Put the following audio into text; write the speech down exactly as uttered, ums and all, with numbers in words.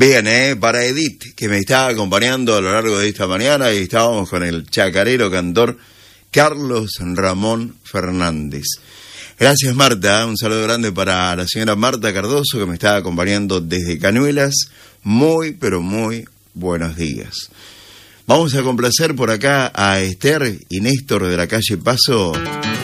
Bien, eh, para Edith, que me estaba acompañando a lo largo de esta mañana, y estábamos con el chacarero cantor Carlos Ramón Fernández. Gracias, Marta, un saludo grande para la señora Marta Cardoso, que me está acompañando desde Cañuelas. Muy, pero muy buenos días. Vamos a complacer por acá a Esther y Néstor de la calle Paso.